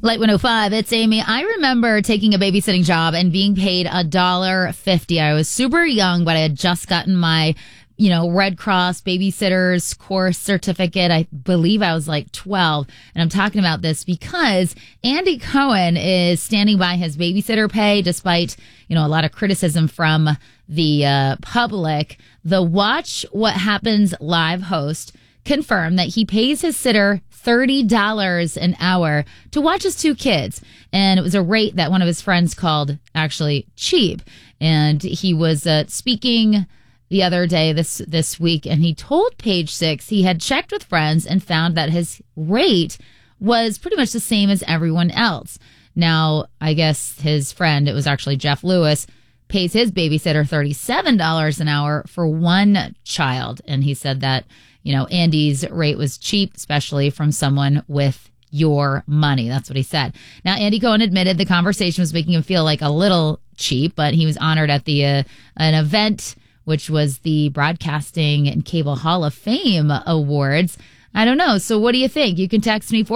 Light 105, it's Amy. I remember taking a babysitting job and being paid $1.50. I was super young, but I had just gotten my, Red Cross babysitters course certificate. I believe I was like 12. And I'm talking about this because Andy Cohen is standing by his babysitter pay despite, a lot of criticism from the public. The Watch What Happens Live host confirmed that he pays his sitter $30 an hour to watch his two kids. And it was a rate that one of his friends called actually cheap. And he was speaking the other day this week, and he told Page Six he had checked with friends and found that his rate was pretty much the same as everyone else. Now, I guess his friend, it was actually Jeff Lewis, pays his babysitter $37 an hour for one child. And he said that, Andy's rate was cheap, especially from someone with your money. That's what he said. Now, Andy Cohen admitted the conversation was making him feel like a little cheap, but he was honored at the an event, which was the Broadcasting and Cable Hall of Fame Awards. I don't know. So what do you think? You can text me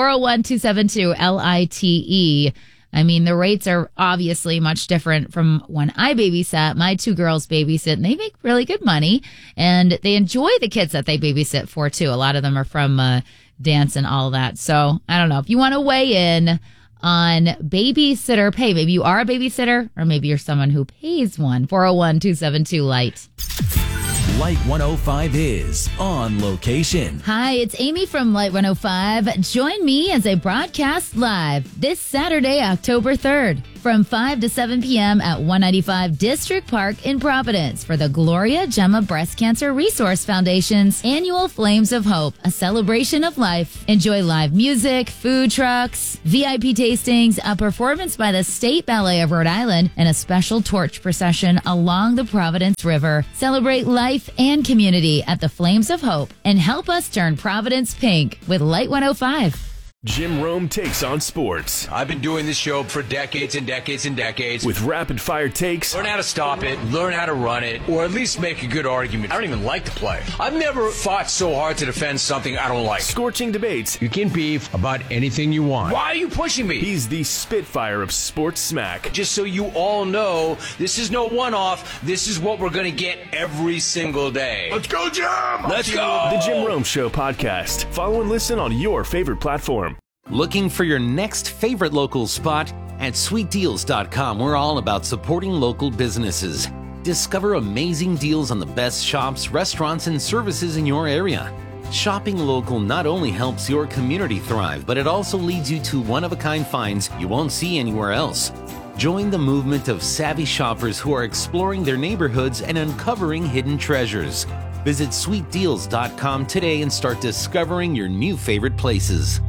401-272-LITE. I mean, the rates are obviously much different from when I babysat. My two girls babysit, and they make really good money, and they enjoy the kids that they babysit for, too. A lot of them are from dance and all that. So I don't know. If you want to weigh in on babysitter pay, maybe you are a babysitter, or maybe you're someone who pays one. 401-272-LIGHT. Light 105 is on location. Hi, it's Amy from Light 105. Join me as I broadcast live this Saturday, October 3rd, from 5 to 7 p.m. at 195 District Park in Providence for the Gloria Gemma Breast Cancer Resource Foundation's annual Flames of Hope, a celebration of life. Enjoy live music, food trucks, VIP tastings, a performance by the State Ballet of Rhode Island, and a special torch procession along the Providence River. Celebrate life and community at the Flames of Hope and help us turn Providence pink with Light 105. Jim Rome takes on sports. I've been doing this show for decades and decades and decades. With rapid-fire takes. Learn how to stop it, learn how to run it, or at least make a good argument. I don't even like to play. I've never fought so hard to defend something I don't like. Scorching debates. You can beef about anything you want. Why are you pushing me? He's the Spitfire of sports smack. Just so you all know, this is no one-off. This is what we're going to get every single day. Let's go, Jim! Let's go! The Jim Rome Show podcast. Follow and listen on your favorite platform. Looking for your next favorite local spot? At sweetdeals.com, we're all about supporting local businesses. Discover amazing deals on the best shops, restaurants, and services in your area. Shopping local not only helps your community thrive, but it also leads you to one-of-a-kind finds you won't see anywhere else. Join the movement of savvy shoppers who are exploring their neighborhoods and uncovering hidden treasures. Visit sweetdeals.com today and start discovering your new favorite places.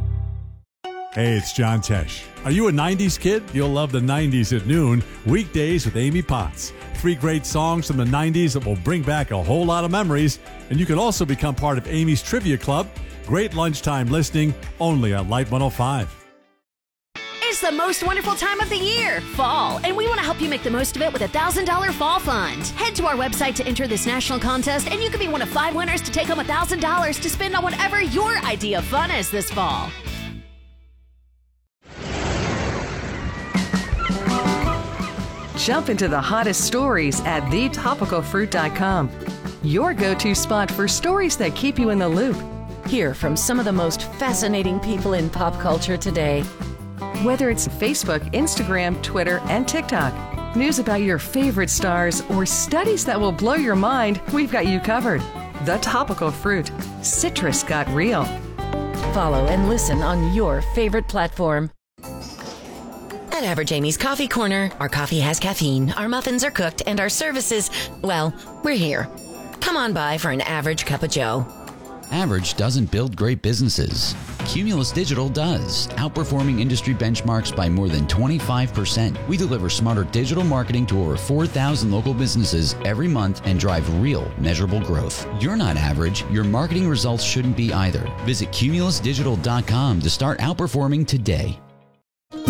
Hey, it's John Tesh. Are you a 90s kid? You'll love the 90s at noon, weekdays with Amy Potts. 3 great songs from the 90s that will bring back a whole lot of memories. And you can also become part of Amy's Trivia Club. Great lunchtime listening, only on Light 105. It's the most wonderful time of the year, fall, and we want to help you make the most of it with a $1,000 fall fund. Head to our website to enter this national contest, and you could be one of 5 winners to take home $1,000 to spend on whatever your idea of fun is this fall. Jump into the hottest stories at thetopicalfruit.com. Your go-to spot for stories that keep you in the loop. Hear from some of the most fascinating people in pop culture today. Whether it's Facebook, Instagram, Twitter, and TikTok, news about your favorite stars, or studies that will blow your mind, we've got you covered. The Topical Fruit. Citrus got real. Follow and listen on your favorite platform. At Average Amy's Coffee Corner, our coffee has caffeine, our muffins are cooked, and our services, well, we're here. Come on by for an average cup of joe. Average doesn't build great businesses. Cumulus Digital does, outperforming industry benchmarks by more than 25%. We deliver smarter digital marketing to over 4,000 local businesses every month and drive real, measurable growth. You're not average. Your marketing results shouldn't be either. Visit cumulusdigital.com to start outperforming today.